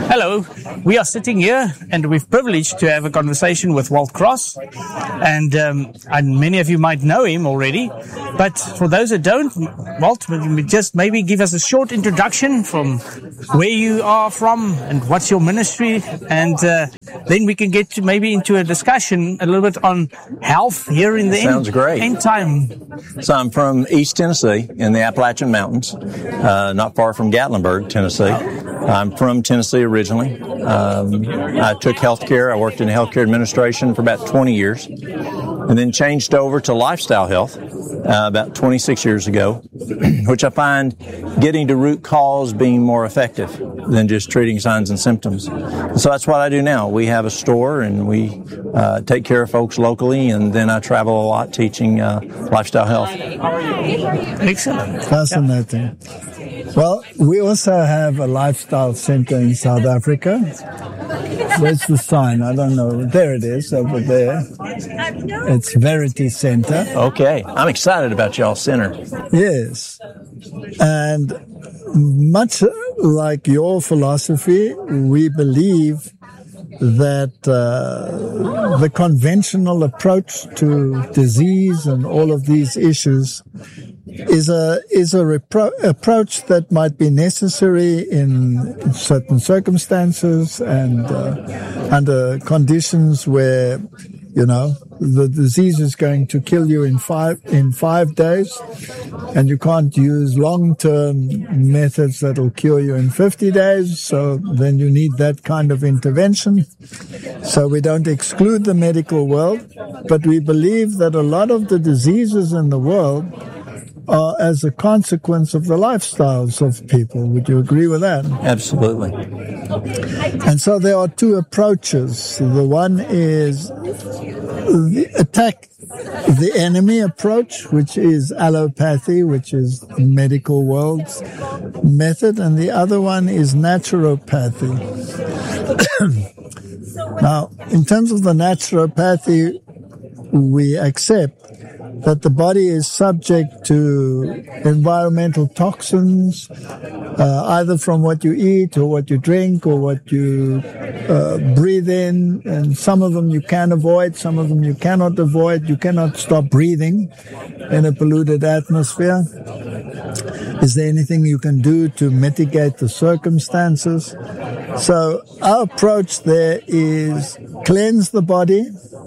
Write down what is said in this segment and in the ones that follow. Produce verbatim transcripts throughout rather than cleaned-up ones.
Hello, we are sitting here and we're privileged to have a conversation with Walt Cross, and, um, and many of you might know him already, but for those that don't, Walt, will you just maybe give us a short introduction from where you are from and what's your ministry, and uh, then we can get to maybe into a discussion a little bit on health here in the Sounds end, great. end time. So I'm from East Tennessee in the Appalachian Mountains, uh, not far from Gatlinburg, Tennessee. I'm from Tennessee originally. Um, I took healthcare. I worked in healthcare administration for about twenty years, and then changed over to lifestyle health uh, about twenty-six years ago, which I find getting to root cause being more effective than just treating signs and symptoms. So that's what I do now. We have a store, and we uh, take care of folks locally, and then I travel a lot teaching uh, lifestyle health. Excellent. Fascinating. Well, we also have a lifestyle center in South Africa. Where's the sign? I don't know. There it is, over there. It's Verity Center. Okay. I'm excited about y'all's center. Yes. And much like your philosophy, we believe that uh, the conventional approach to disease and all of these issues is a is a repro- approach that might be necessary in certain circumstances and uh, under conditions where, you know, the disease is going to kill you in five in five days, and you can't use long-term methods that will cure you in fifty days. So then you need that kind of intervention. So we don't exclude the medical world, but we believe that a lot of the diseases in the world are as a consequence of the lifestyles of people. Would you agree with that? Absolutely. And so there are two approaches. The one is the attack the enemy approach, which is allopathy, which is the medical world's method, and the other one is naturopathy. Now, in terms of the naturopathy, we accept that the body is subject to environmental toxins, uh, either from what you eat or what you drink or what you uh, breathe in. And some of them you can avoid, some of them you cannot avoid. You cannot stop breathing in a polluted atmosphere. Is there anything you can do to mitigate the circumstances? So our approach there is cleanse the body,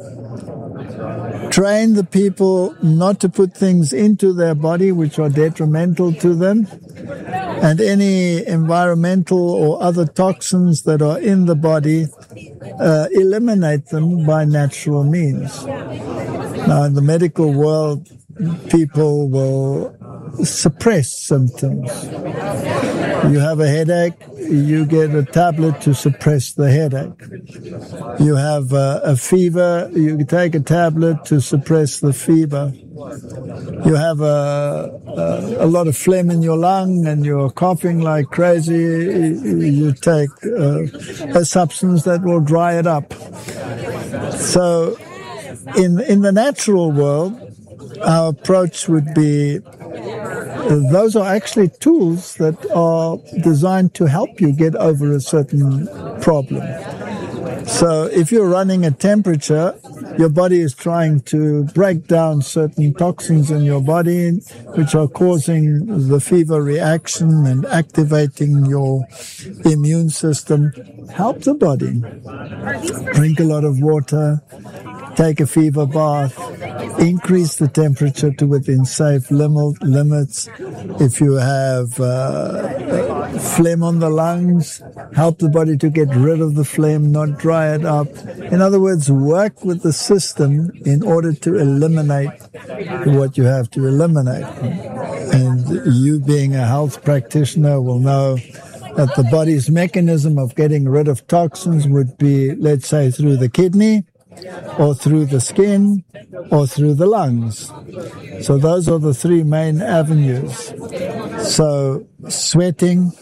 train the people not to put things into their body which are detrimental to them, and any environmental or other toxins that are in the body, uh, eliminate them by natural means. Now, in the medical world, people will suppress symptoms. You have a headache, you get a tablet to suppress the headache. You have a, a fever, you take a tablet to suppress the fever. You have a, a, a lot of phlegm in your lung and you're coughing like crazy, you take a, a substance that will dry it up. So in, in the natural world, our approach would be those are actually tools that are designed to help you get over a certain problem. So if you're running a temperature, your body is trying to break down certain toxins in your body, which are causing the fever reaction and activating your immune system. Help the body. Drink a lot of water. Take a fever bath, increase the temperature to within safe lim- limits. If you have uh, phlegm on the lungs, help the body to get rid of the phlegm, not dry it up. In other words, work with the system in order to eliminate what you have to eliminate. And you being a health practitioner will know that the body's mechanism of getting rid of toxins would be, let's say, through the kidney, or through the skin, or through the lungs. So those are the three main avenues. So sweating,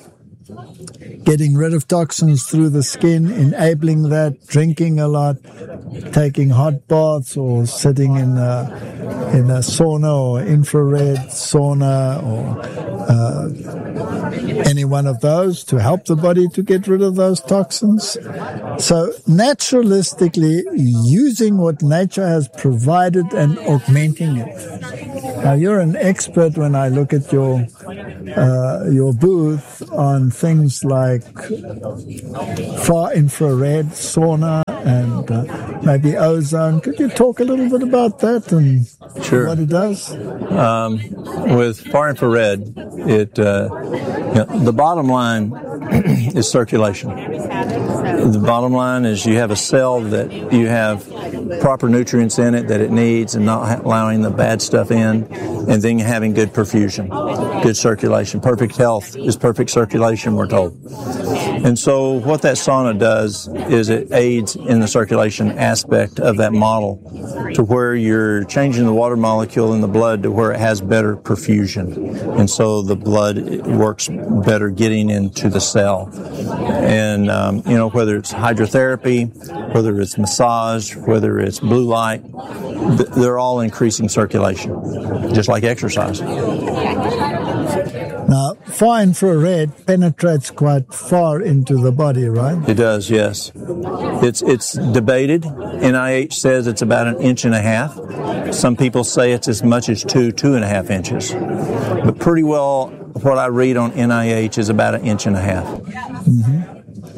getting rid of toxins through the skin, enabling that, drinking a lot, taking hot baths, or sitting in a, in a sauna or infrared sauna, or uh, any one of those to help the body to get rid of those toxins. So naturalistically, using what nature has provided and augmenting it. Now, you're an expert when I look at your uh, your booth on things like far infrared sauna and uh, maybe ozone. Could you talk a little bit about that and sure. what it does? Um, with far infrared, it uh, you know, the bottom line is circulation. The bottom line is you have a cell that you have proper nutrients in it that it needs and not allowing the bad stuff in, and then having good perfusion, good circulation. Perfect health is perfect circulation, we're told. And so what that sauna does is it aids in the circulation aspect of that model to where you're changing the water molecule in the blood to where it has better perfusion. And so the blood works better getting into the cell. And, um, you know, whether it's hydrotherapy, whether it's massage, whether it's blue light, they're all increasing circulation, just like exercise. Now, far infrared penetrates quite far into the body, right? It does, yes. It's it's debated. N I H says it's about an inch and a half. Some people say it's as much as two, two and a half inches. But pretty well, what I read on N I H is about an inch and a half. Mm-hmm.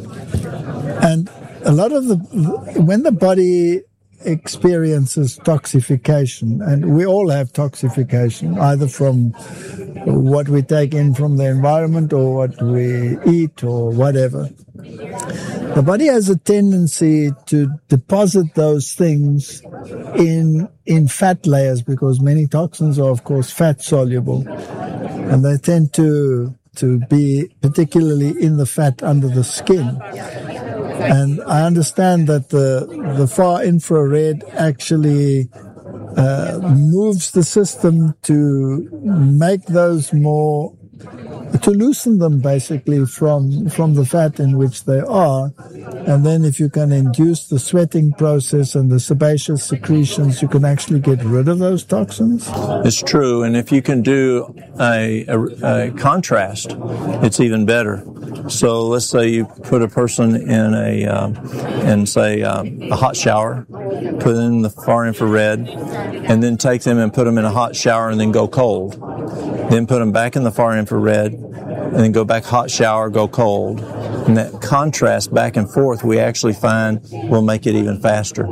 And a lot of the, when the body experiences toxification, and we all have toxification, either from what we take in from the environment or what we eat or whatever. The body has a tendency to deposit those things in in fat layers because many toxins are, of course, fat soluble, and they tend to to be particularly in the fat under the skin. And I understand that the the far infrared actually uh, moves the system to make those more, to loosen them basically from from the fat in which they are. And then if you can induce the sweating process and the sebaceous secretions, you can actually get rid of those toxins. It's true. And if you can do a, a, a contrast, it's even better. So let's say you put a person in a, um, in say, um, a hot shower, put in the far infrared, and then take them and put them in a hot shower and then go cold. Then put them back in the far infrared, and then go back hot shower, go cold. And that contrast back and forth, we actually find will make it even faster.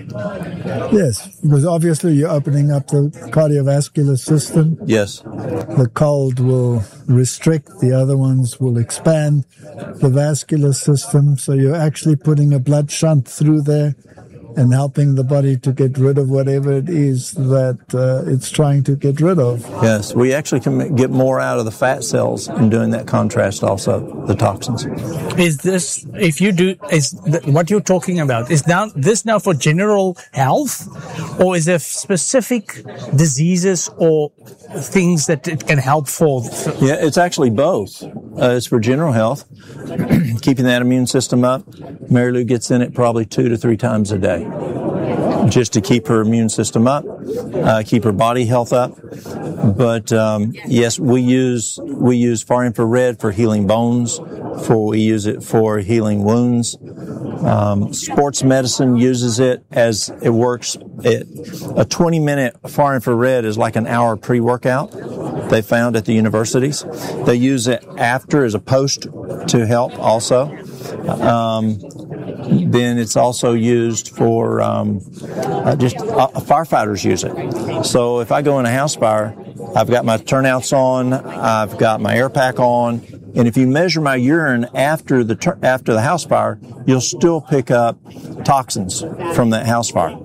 Yes, because obviously you're opening up the cardiovascular system. Yes. The cold will restrict, the other ones will expand the vascular system. So you're actually putting a blood shunt through there and helping the body to get rid of whatever it is that uh, it's trying to get rid of. Yes, we actually can get more out of the fat cells in doing that contrast also, the toxins. Is this, if you do, is th- what you're talking about, is now this now for general health, or is there specific diseases or things that it can help for? Yeah, it's actually both. Uh, it's for general health, keeping that immune system up. Mary Lou gets in it probably two to three times a day, just to keep her immune system up, uh, keep her body health up. But um, yes, we use we use far infrared for healing bones. For we use it for healing wounds. Um, sports medicine uses it as it works. It, a twenty minute far infrared is like an hour pre-workout. They found at the universities. They use it after as a post to help also. Um, then it's also used for um, uh, just uh, firefighters use it. So if I go in a house fire, I've got my turnouts on, I've got my air pack on, and if you measure my urine after the tur- after the house fire, you'll still pick up toxins from that house fire.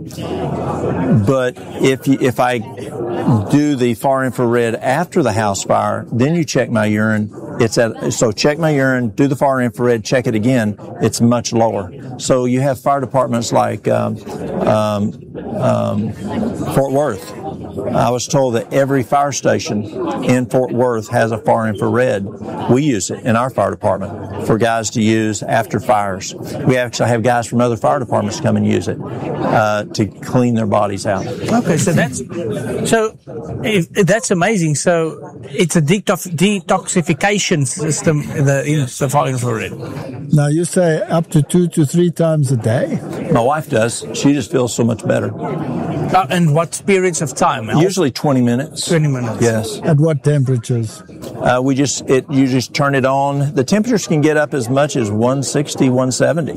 But if you, if I do the far infrared after the house fire, then you check my urine. It's at, so check my urine, do the far infrared, check it again. It's much lower. So you have fire departments like um, um, um, Fort Worth I was told that every fire station in Fort Worth has a far infrared. We use it in our fire department for guys to use after fires. We actually have guys from other fire departments come and use it uh, to clean their bodies out. Okay, so that's so if, that's amazing. So it's a detox, detoxification system in the, in the far infrared. Now, you say up to two to three times a day? My wife does. She just feels so much better. Uh, and what periods of time? Al? Usually twenty minutes. twenty minutes. Yes. At what temperatures? Uh, we just, it, you just turn it on. The temperatures can get up as much as one sixty, one seventy.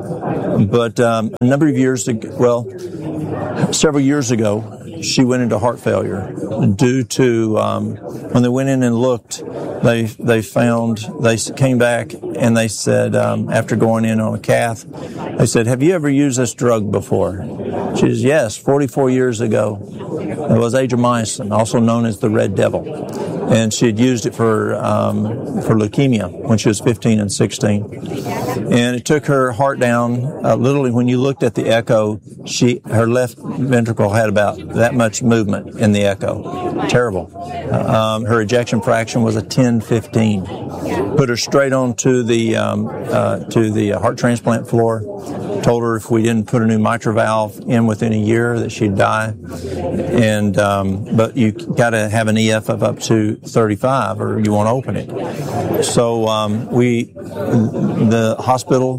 But um, a number of years ago, well, several years ago, she went into heart failure due to, um, when they went in and looked, they they found, they came back and they said, um, after going in on a cath, they said, have you ever used this drug before? She says, yes, forty-four years ago. It was Adriamycin, also known as the Red Devil. And she had used it for um, for leukemia when she was fifteen and sixteen. And it took her heart down. Uh, literally, when you looked at the echo, she her left ventricle had about that much movement in the echo. Terrible. Uh, um, her ejection fraction was a ten fifteen. Put her straight on to the um, uh, to the heart transplant floor. Told her if we didn't put a new mitral valve in within a year that she'd die. And um, but you got to have an E F of up to thirty-five, or you won't open it. So um, we, the hospital,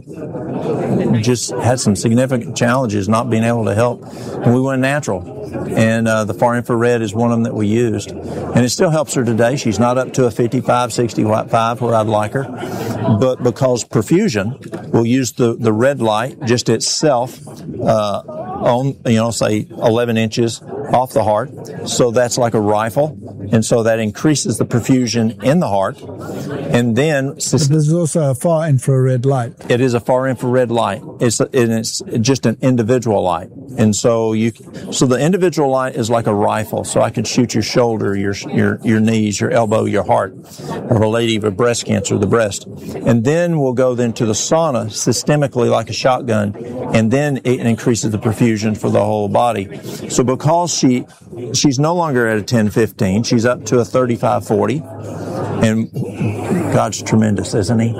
just had some significant challenges not being able to help, and we went natural. And uh, the far infrared is one of them that we used, and it still helps her today. She's not up to a fifty-five, sixty-five where I'd like her, but because perfusion, we'll use the the red light just itself uh, on, you know, say eleven inches off the heart. So that's like a rifle. And so that increases the perfusion in the heart. And then... But there's also a far infrared light. It is a far infrared light. It's, and it's just an individual light. And so you, so the individual light is like a rifle. So I can shoot your shoulder, your, your, your knees, your elbow, your heart. Or a lady with breast cancer, the breast. And then we'll go then to the sauna systemically like a shotgun. And then it increases the perfusion for the whole body. So because she, she's no longer at a ten fifteen, she's up to a thirty-five forty. And God's tremendous, isn't he?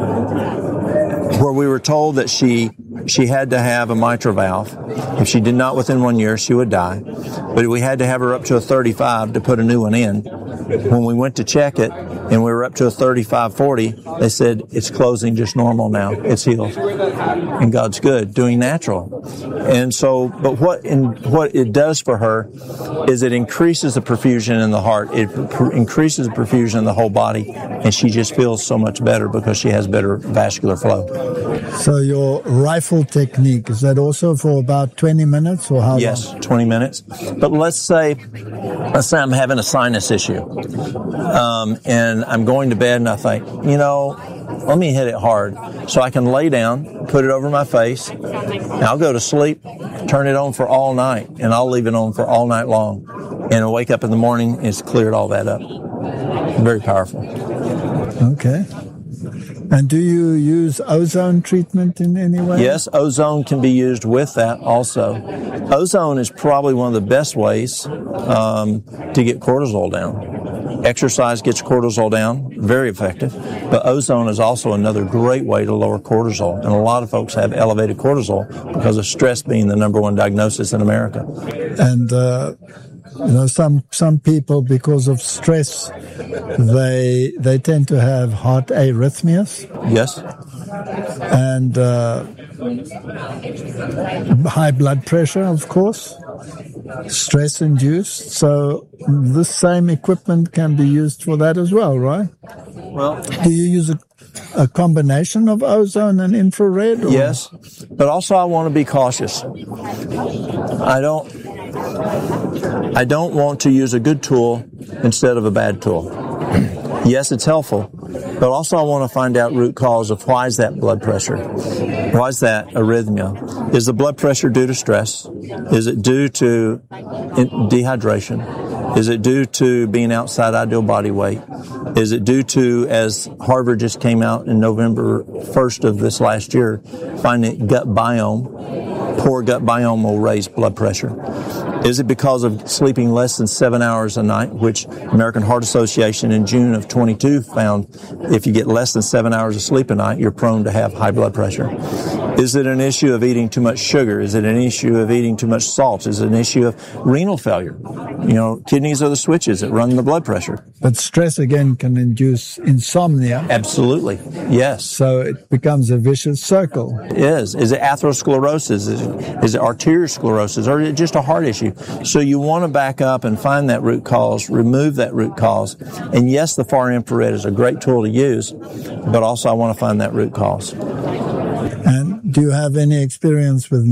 Where we were told that she she had to have a mitral valve. If she did not within one year, she would die. But we had to have her up to a thirty-five to put a new one in. When we went to check it, and we were up to a thirty-five forty, they said, it's closing just normal now. It's healed. And God's good, doing natural. And so, but what in, what it does for her is it increases the perfusion in the heart. It pr- increases the perfusion in the whole body, and she just feels so much better because she has better vascular flow. So your rifle technique, is that also for about twenty minutes or how yes, long? Yes, twenty minutes. But let's say, let's say I'm having a sinus issue. Um, and I'm going to bed and I think, you know, let me hit it hard. So I can lay down, put it over my face, and I'll go to sleep, turn it on for all night, and I'll leave it on for all night long. And I'll wake up in the morning and it's cleared all that up. Very powerful. Okay. And do you use ozone treatment in any way? Yes, ozone can be used with that also. Ozone is probably one of the best ways um, to get cortisol down. Exercise gets cortisol down, very effective. But ozone is also another great way to lower cortisol. And a lot of folks have elevated cortisol because of stress being the number one diagnosis in America. And, uh, you know, some some people, because of stress, they they tend to have heart arrhythmias. Yes. And uh, high blood pressure, of course, stress-induced. So the same equipment can be used for that as well, right? Well, do you use a, a combination of ozone and infrared? Or? Yes, but also I want to be cautious. I don't. I don't want to use a good tool instead of a bad tool. Yes, it's helpful, but also I want to find out root cause of why is that blood pressure? Why is that arrhythmia? Is the blood pressure due to stress? Is it due to dehydration? Is it due to being outside ideal body weight? Is it due to, as Harvard just came out in November first of this last year, finding gut biome, poor gut biome will raise blood pressure. Is it because of sleeping less than seven hours a night, which American Heart Association in June of twenty-two found if you get less than seven hours of sleep a night, you're prone to have high blood pressure? Is it an issue of eating too much sugar? Is it an issue of eating too much salt? Is it an issue of renal failure? You know, kidneys are the switches that run the blood pressure. But stress, again, can induce insomnia. Absolutely, yes. So it becomes a vicious circle. It is. Is it atherosclerosis? Is it, is it arteriosclerosis? Or is it just a heart issue? So you want to back up and find that root cause, remove that root cause. And yes, the far infrared is a great tool to use, but also I want to find that root cause. And do you have any experience with